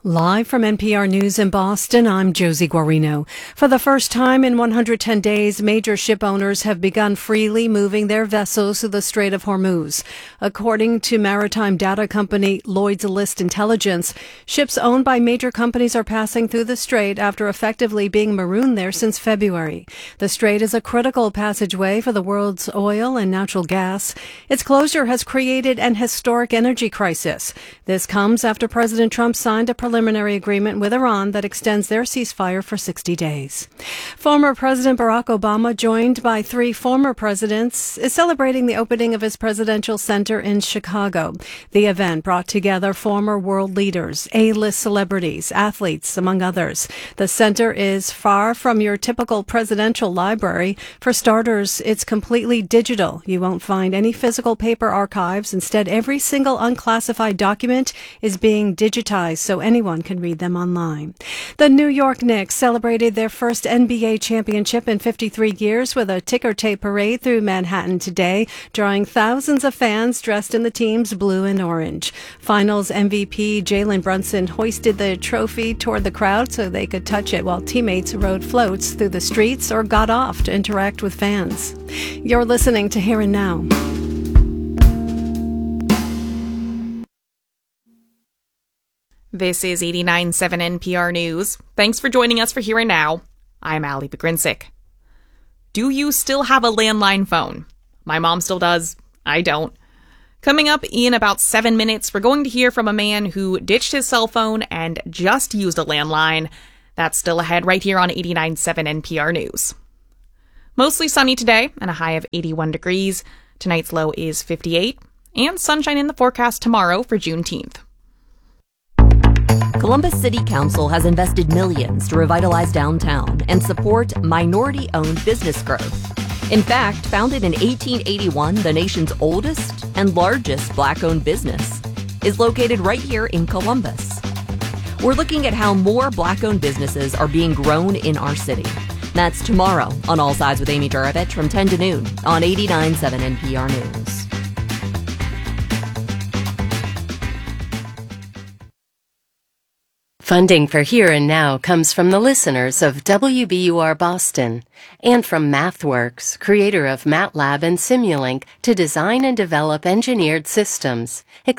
Live from NPR News in Boston, I'm Josie Guarino. For the first time in 110 days, major ship owners have begun freely moving their vessels through the Strait of Hormuz. According to maritime data company Lloyd's List Intelligence, ships owned by major companies are passing through the strait after effectively being marooned there since February. The strait is a critical passageway for the world's oil and natural gas. Its closure has created an historic energy crisis. This comes after President Trump signed a preliminary agreement with Iran that extends their ceasefire for 60 days. Former President Barack Obama, joined by three former presidents, is celebrating the opening of his presidential center in Chicago. The event brought together former world leaders, A-list celebrities, athletes, among others. The center is far from your typical presidential library. For starters, it's completely digital. You won't find any physical paper archives. Instead, every single unclassified document is being digitized so anyone can read them online. The New York Knicks celebrated their first NBA championship in 53 years with a ticker tape parade through Manhattan today, drawing thousands of fans dressed in the team's blue and orange. Finals MVP Jalen Brunson hoisted the trophy toward the crowd so they could touch it, while teammates rode floats through the streets or got off to interact with fans. You're listening to Here and Now. This is 89.7 NPR News. Thanks for joining us for Here and Now. I'm Allie Begrinsick. Do you still have a landline phone? My mom still does. I don't. Coming up in about 7 minutes, we're going to hear from a man who ditched his cell phone and just used a landline. That's still ahead right here on 89.7 NPR News. Mostly sunny today and a high of 81 degrees. Tonight's low is 58, and sunshine in the forecast tomorrow for Juneteenth. Columbus City Council has invested millions to revitalize downtown and support minority-owned business growth. In fact, founded in 1881, the nation's oldest and largest Black-owned business is located right here in Columbus. We're looking at how more Black-owned businesses are being grown in our city. That's tomorrow on All Sides with Amy Juravich from 10 to noon on 89.7 NPR News. Funding for Here and Now comes from the listeners of WBUR Boston and from MathWorks, creator of MATLAB and Simulink, to design and develop engineered systems.